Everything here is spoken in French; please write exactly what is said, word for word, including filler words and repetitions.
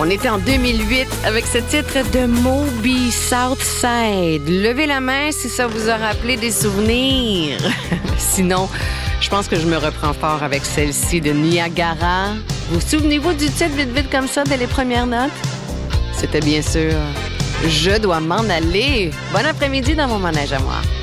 On était en deux mille huit avec ce titre de Moby Southside. Levez la main si ça vous a rappelé des souvenirs. Sinon, je pense que je me reprends fort avec celle-ci de Niagara. Vous souvenez-vous du titre vite vite comme ça dès les premières notes? C'était bien sûr « Je dois m'en aller ». Bon après-midi dans mon manège à moi.